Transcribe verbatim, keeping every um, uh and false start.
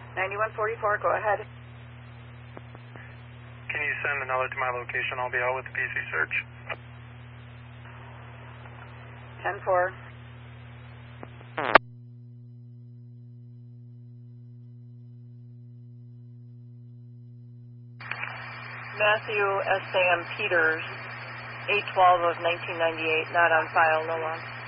ninety-one forty-four, go ahead. Can you send another to my location? I'll be out with the P C search. ten four. Matthew S A M Peters, eight twelve of nineteen ninety-eight, not on file, no longer.